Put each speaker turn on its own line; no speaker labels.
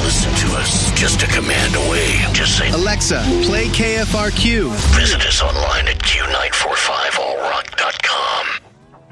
listen to us just a command away. Just say,
Alexa, play KFRQ.
Visit us online at QNet.